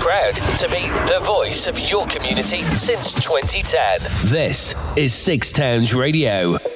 Proud to be the voice of your community since 2010. This is Six Towns Radio.